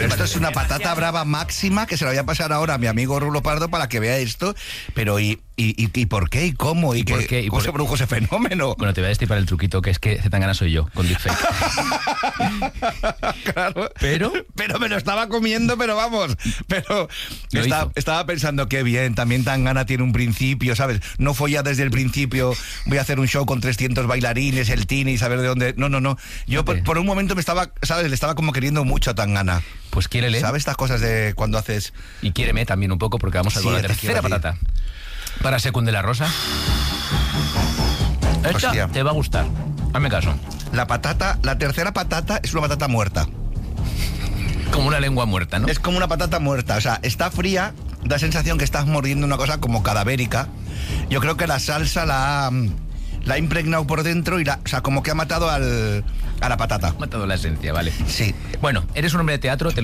pero esto es una patata brava máxima que se la voy a pasar ahora a mi amigo Rulo Pardo para que vea esto. Pero ¿y por qué? ¿Y cómo? ¿Cómo se produjo ese fenómeno? Bueno, te voy a destripar el truquito, que es que Zetangana soy yo, con deepfake. Claro. Pero me lo estaba comiendo, pero vamos. Pero estaba pensando que bien, también Tangana tiene un principio, ¿sabes? No fue ya desde el principio, voy a hacer un show con 300 bailarines, el Tini y saber de dónde. No. Yo por un momento me estaba, ¿sabes? Le estaba como queriendo mucho a Tangana. Pues quiérele. ¿Sabes estas cosas de cuando haces? Y quiéreme también un poco, porque vamos a con la tercera patata. Para Secunde la Rosa. Esta Hostia. te va a gustar. Hazme caso. La tercera patata es una patata muerta. Como una lengua muerta, ¿no? Es como una patata muerta, o sea, está fría, da sensación que estás mordiendo una cosa como cadavérica. Yo creo que la salsa la ha impregnado por dentro y o sea, como que ha matado a la patata. Ha matado la esencia, vale. Sí. Bueno, eres un hombre de teatro, te